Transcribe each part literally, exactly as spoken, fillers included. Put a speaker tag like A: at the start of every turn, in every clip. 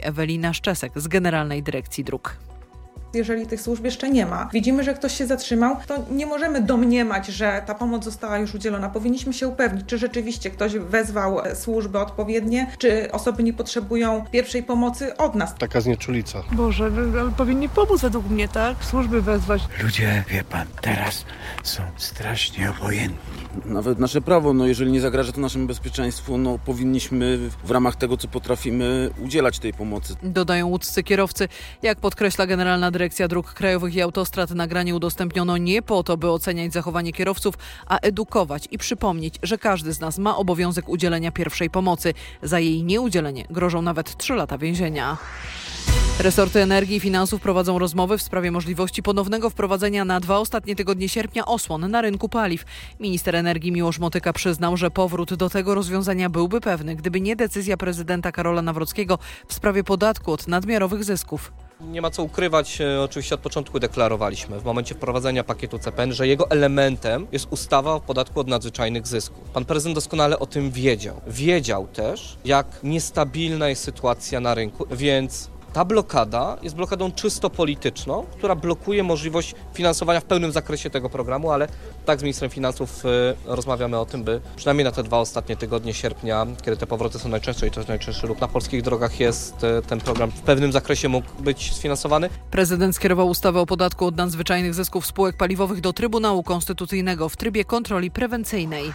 A: Ewelina Szczesek z Generalnej Dyrekcji Dróg.
B: Jeżeli tych służb jeszcze nie ma, widzimy, że ktoś się zatrzymał, to nie możemy domniemać, że ta pomoc została już udzielona. Powinniśmy się upewnić, czy rzeczywiście ktoś wezwał służby odpowiednie, czy osoby nie potrzebują pierwszej pomocy od nas.
C: Taka znieczulica.
D: Boże, ale powinni pomóc według mnie, tak? Służby wezwać.
E: Ludzie, wie pan, teraz są strasznie obojętni.
F: Nawet nasze prawo, no jeżeli nie zagraża to naszemu bezpieczeństwu, no powinniśmy w ramach tego, co potrafimy, udzielać tej pomocy.
A: Dodają łódzcy kierowcy. Jak podkreśla Generalna Dyrekcja Dróg Krajowych i Autostrad, nagranie udostępniono nie po to, by oceniać zachowanie kierowców, a edukować i przypomnieć, że każdy z nas ma obowiązek udzielenia pierwszej pomocy. Za jej nieudzielenie grożą nawet trzy lata więzienia. Resorty energii i finansów prowadzą rozmowy w sprawie możliwości ponownego wprowadzenia na dwa ostatnie tygodnie sierpnia osłon na rynku paliw. Minister energii Miłosz Motyka przyznał, że powrót do tego rozwiązania byłby pewny, gdyby nie decyzja prezydenta Karola Nawrockiego w sprawie podatku od nadmiarowych zysków.
G: Nie ma co ukrywać, oczywiście od początku deklarowaliśmy w momencie wprowadzenia pakietu C P N, że jego elementem jest ustawa o podatku od nadzwyczajnych zysków. Pan prezydent doskonale o tym wiedział. Wiedział też, jak niestabilna jest sytuacja na rynku, więc ta blokada jest blokadą czysto polityczną, która blokuje możliwość finansowania w pełnym zakresie tego programu, ale tak z ministrem finansów y, rozmawiamy o tym, by przynajmniej na te dwa ostatnie tygodnie sierpnia, kiedy te powroty są najczęstsze i to jest najczęstszy ruch na polskich drogach, jest y, ten program w pewnym zakresie mógł być sfinansowany.
A: Prezydent skierował ustawę o podatku od nadzwyczajnych zysków spółek paliwowych do Trybunału Konstytucyjnego w trybie kontroli prewencyjnej.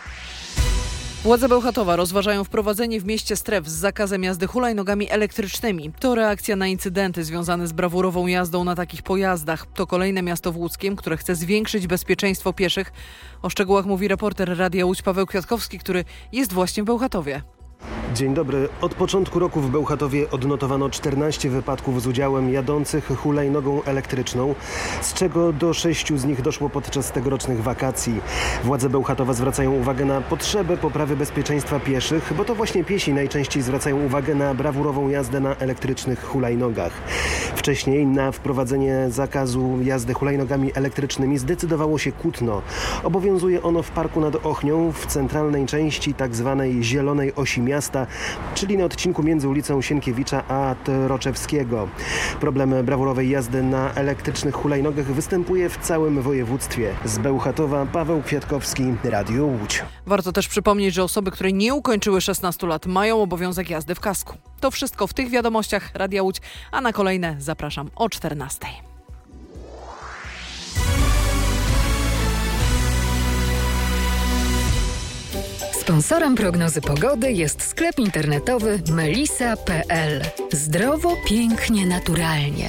A: Władze Bełchatowa rozważają wprowadzenie w mieście stref z zakazem jazdy hulajnogami elektrycznymi. To reakcja na incydenty związane z brawurową jazdą na takich pojazdach. To kolejne miasto w Łódzkiem, które chce zwiększyć bezpieczeństwo pieszych. O szczegółach mówi reporter Radia Łódź Paweł Kwiatkowski, który jest właśnie w Bełchatowie.
H: Dzień dobry. Od początku roku w Bełchatowie odnotowano czternaście wypadków z udziałem jadących hulajnogą elektryczną, z czego do sześciu z nich doszło podczas tegorocznych wakacji. Władze Bełchatowa zwracają uwagę na potrzebę poprawy bezpieczeństwa pieszych, bo to właśnie piesi najczęściej zwracają uwagę na brawurową jazdę na elektrycznych hulajnogach. Wcześniej na wprowadzenie zakazu jazdy hulajnogami elektrycznymi zdecydowało się Kutno. Obowiązuje ono w Parku nad Ochnią, w centralnej części tzw. Zielonej Osi Miasta, czyli na odcinku między ulicą Sienkiewicza a Troczewskiego. Problem brawurowej jazdy na elektrycznych hulajnogach występuje w całym województwie. Z Bełchatowa Paweł Kwiatkowski, Radio Łódź.
A: Warto też przypomnieć, że osoby, które nie ukończyły szesnastu lat, mają obowiązek jazdy w kasku. To wszystko w tych wiadomościach Radia Łódź, a na kolejne zapraszam o czternastej.
I: Sponsorem prognozy pogody jest sklep internetowy melisa kropka p l. Zdrowo, pięknie, naturalnie.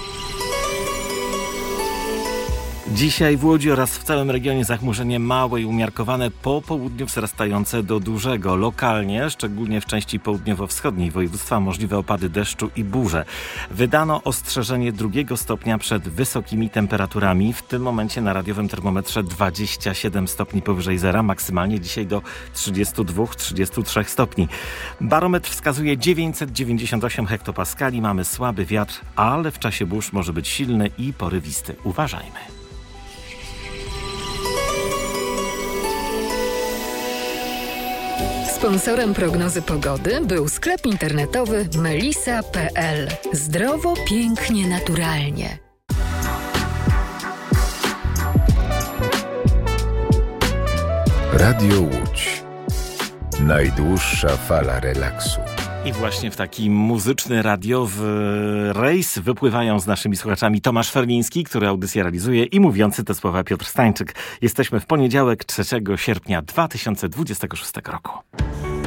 J: Dzisiaj w Łodzi oraz w całym regionie zachmurzenie małe i umiarkowane, po południu wzrastające do dużego. Lokalnie, szczególnie w części południowo-wschodniej województwa, możliwe opady deszczu i burze. Wydano ostrzeżenie drugiego stopnia przed wysokimi temperaturami. W tym momencie na radiowym termometrze dwadzieścia siedem stopni powyżej zera, maksymalnie dzisiaj do trzydziestu dwóch trzydziestu trzech stopni. Barometr wskazuje dziewięćset dziewięćdziesiąt osiem hektopaskali. Mamy słaby wiatr, ale w czasie burz może być silny i porywisty. Uważajmy.
I: Sponsorem prognozy pogody był sklep internetowy melisa kropka p l. Zdrowo, pięknie, naturalnie.
E: Radio Łódź. Najdłuższa fala relaksu.
J: I właśnie w taki muzyczny, radiowy rejs wypływają z naszymi słuchaczami Tomasz Ferliński, który audycję realizuje, i mówiący te słowa Piotr Stańczyk. Jesteśmy w poniedziałek, trzeciego sierpnia dwa tysiące dwudziestego szóstego roku.